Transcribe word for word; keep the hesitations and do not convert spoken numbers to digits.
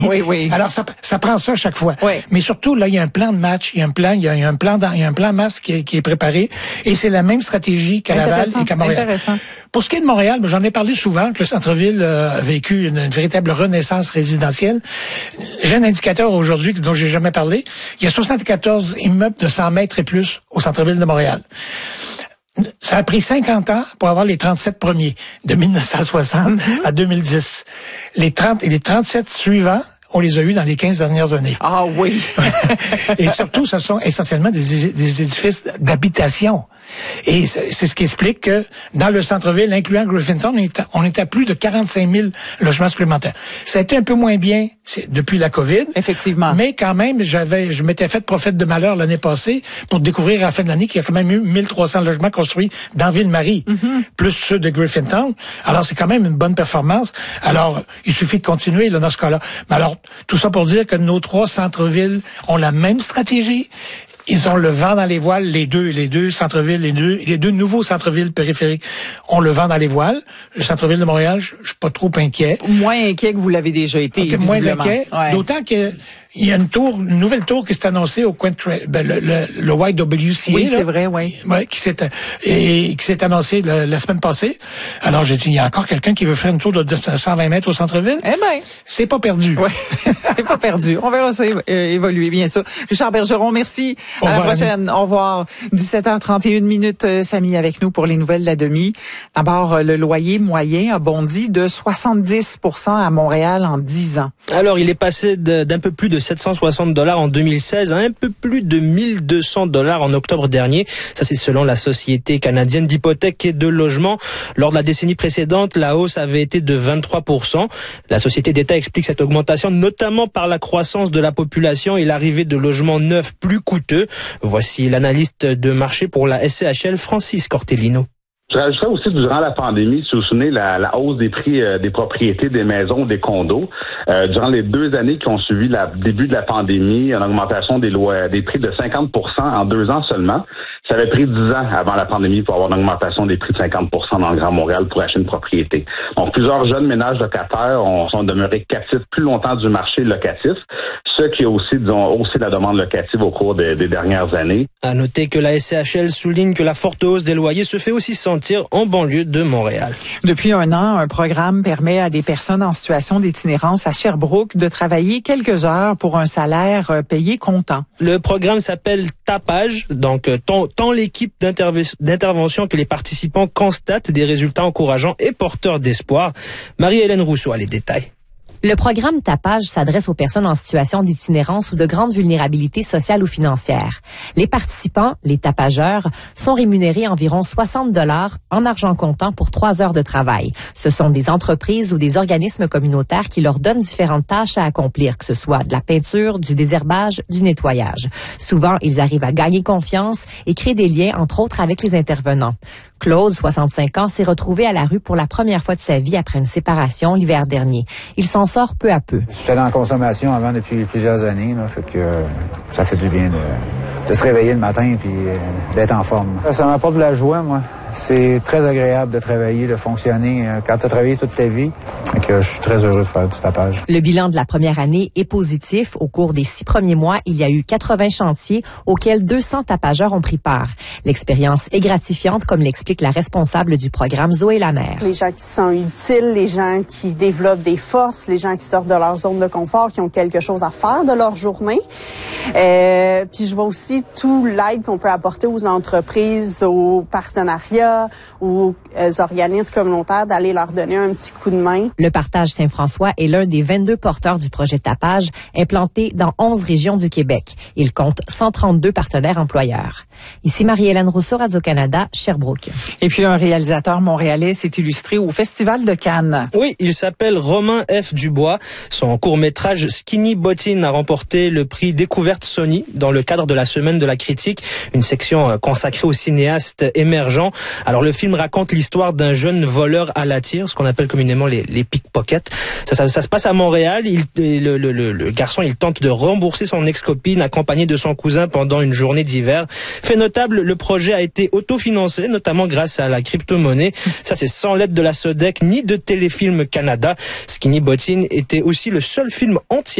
Oui, oui. Alors, ça, ça prend ça à chaque fois. Oui. Mais surtout, là, il y a un plan de match, il y a un plan, il y a, il y a un plan, dans, il y a un plan masse qui est, qui est préparé. Et c'est la même stratégie qu'à Laval et qu'à Montréal. Intéressant. Pour ce qui est de Montréal, j'en ai parlé souvent, que le centre-ville a vécu une, une véritable renaissance résidentielle. J'ai un indicateur aujourd'hui dont j'ai jamais parlé. Il y a soixante-quatorze immeubles de cent mètres et plus au centre-ville de Montréal. Ça a pris cinquante ans pour avoir les trente-sept premiers, de mille neuf cent soixante mm-hmm. à deux mille dix. Les trente et les trente-sept suivants, on les a eus dans les quinze dernières années. Ah oui. Et surtout, ce sont essentiellement des, des édifices d'habitation. Et c'est ce qui explique que dans le centre-ville, incluant Griffintown, on est, on est à plus de quarante-cinq mille logements supplémentaires. Ça a été un peu moins bien depuis la COVID. Effectivement. Mais quand même, j'avais, je m'étais fait prophète de malheur l'année passée pour découvrir à la fin de l'année qu'il y a quand même eu mille trois cents logements construits dans Ville-Marie, mm-hmm. plus ceux de Griffintown. Alors, c'est quand même une bonne performance. Alors, il suffit de continuer là, dans ce cas-là. Mais alors, tout ça pour dire que nos trois centres-villes ont la même stratégie. Ils ont le vent dans les voiles, les deux, les deux centres-villes, les deux, les deux nouveaux centres-villes périphériques ont le vent dans les voiles. Le centre-ville de Montréal, je, je suis pas trop inquiet. Moins inquiet que vous l'avez déjà été. Okay, moins inquiet, ouais. D'autant que il y a une tour, une nouvelle tour qui s'est annoncée au coin de ben, le, le, le Y W C A. Oui, là, c'est vrai, oui. Ouais, qui s'est et qui s'est annoncé la, la semaine passée. Alors j'ai dit, il y a encore quelqu'un qui veut faire une tour de cent vingt mètres au centre-ville. Eh ben, c'est pas perdu. Ouais, c'est pas perdu. On verra ça évoluer, bien sûr. Richard Bergeron, merci. Au à la prochaine. Au revoir. dix-sept heures trente et une minutes, Samy avec nous pour les nouvelles de la demi. D'abord, le loyer moyen a bondi de soixante-dix pour cent à Montréal en dix ans. Alors, il est passé d'un peu plus de sept cent soixante dollars en deux mille seize à un peu plus de mille deux cents dollars en octobre dernier. Ça, c'est selon la Société canadienne d'hypothèques et de logement. Lors de la décennie précédente, la hausse avait été de vingt-trois pour cent. La Société d'État explique cette augmentation notamment par la croissance de la population et l'arrivée de logements neufs plus coûteux. Voici l'analyste de marché pour la S C H L, Francis Cortellino. Je rajouterais aussi que durant la pandémie, si vous vous souvenez, la, la hausse des prix euh, des propriétés, des maisons, des condos, euh, durant les deux années qui ont suivi le début de la pandémie, une augmentation des lois, des prix de cinquante pour cent en deux ans seulement. Ça avait pris dix ans avant la pandémie pour avoir une augmentation des prix de cinquante pour cent dans le Grand Montréal pour acheter une propriété. Donc, plusieurs jeunes ménages locataires ont, sont demeurés captifs plus longtemps du marché locatif, ce qui a aussi, disons, haussé la demande locative au cours des, des dernières années. À noter que la S C H L souligne que la forte hausse des loyers se fait aussi sentir en banlieue de Montréal. Depuis un an, un programme permet à des personnes en situation d'itinérance à Sherbrooke de travailler quelques heures pour un salaire payé comptant. Le programme s'appelle Tapage, donc tant, tant l'équipe d'intervention que les participants constatent des résultats encourageants et porteurs d'espoir. Marie-Hélène Rousseau a les détails. Le programme Tapage s'adresse aux personnes en situation d'itinérance ou de grande vulnérabilité sociale ou financière. Les participants, les tapageurs, sont rémunérés environ soixante dollars en argent comptant pour trois heures de travail. Ce sont des entreprises ou des organismes communautaires qui leur donnent différentes tâches à accomplir, que ce soit de la peinture, du désherbage, du nettoyage. Souvent, ils arrivent à gagner confiance et créer des liens, entre autres, avec les intervenants. Claude, soixante-cinq ans, s'est retrouvé à la rue pour la première fois de sa vie après une séparation l'hiver dernier. Il s'en sort peu à peu. J'étais dans la consommation avant depuis plusieurs années, là, fait que euh, ça fait du bien de, de se réveiller le matin et euh, d'être en forme. Ça m'apporte de la joie, moi. C'est très agréable de travailler, de fonctionner euh, quand tu as travaillé toute ta vie. Et que je suis très heureux de faire du tapage. Le bilan de la première année est positif. Au cours des six premiers mois, il y a eu quatre-vingts chantiers auxquels deux cents tapageurs ont pris part. L'expérience est gratifiante, comme l'explique la responsable du programme, Zoé Lamère. Les gens qui sont utiles, les gens qui développent des forces, les gens qui sortent de leur zone de confort, qui ont quelque chose à faire de leur journée. Euh, puis je vois aussi tout l'aide qu'on peut apporter aux entreprises, aux partenariats, aux euh, organismes communautaires, d'aller leur donner un petit coup de main. Le Partage Saint-François est l'un des vingt-deux porteurs du projet Tapage, implanté dans onze régions du Québec. Il compte cent trente-deux partenaires employeurs. Ici Marie-Hélène Rousseau, Radio-Canada, Sherbrooke. Et puis un réalisateur montréalais s'est illustré au Festival de Cannes. Oui, il s'appelle Romain F. Dubois. Son court-métrage Skinny Bottine a remporté le prix Découverte Sony dans le cadre de la Semaine de la critique, une section consacrée aux cinéastes émergents. Alors le film raconte l'histoire d'un jeune voleur à la tire, ce qu'on appelle communément les, les pickpockets. Ça, ça, ça se passe à Montréal. Il, le, le, le, le garçon, il tente de rembourser son ex-copine accompagné de son cousin pendant une journée d'hiver. Fait notable, le projet a été autofinancé, notamment grâce à la crypto-monnaie. Ça, c'est sans l'aide de la Sodec ni de Téléfilm Canada. Skinny Bottine était aussi le seul film entier